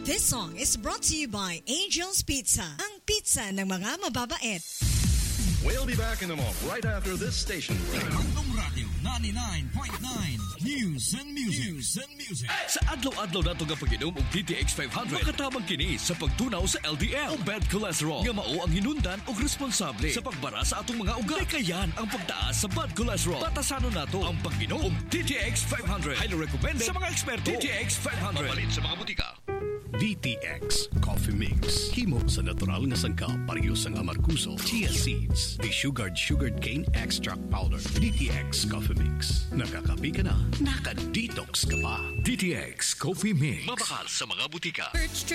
This song is brought to you by Angel's Pizza, ang pizza ng mga mababait. We'll be back in a moment, right after this station. Bandung Radio 99.9 News and Music. Sa adlaw-adlaw nato nga pag-inom og DTX 500, makatabang kini sa pagtunaw sa LDL o bad cholesterol nga mao ang hinundan og responsable sa pagbara sa atong mga ugat. Kayan ang pagtaas sa bad cholesterol. Batasanon nato ang pag-inom og DTX 500. Highly recommended sa mga eksperto. DTX 500. Mabalit sa mga butika. DTX Coffee Mix. Himo sa natural nga sangkap parehas ang amarkuso, chia seeds, sugared cane extract powder. DTX Coffee Mix. Nakakapi ka na, naka-detox ka pa. DTX Coffee Mix. Mabakal sa mga butika.